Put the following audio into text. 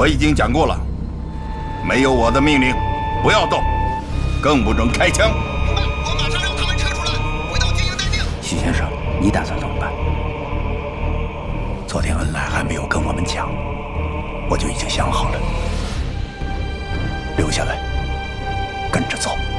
我已经讲过了，没有我的命令，不要动，更不准开枪。 明白，我马上让他们撤出来，回到军营待命。 许先生，你打算怎么办？昨天恩来还没有跟我们讲，我就已经想好了，留下来，跟着走。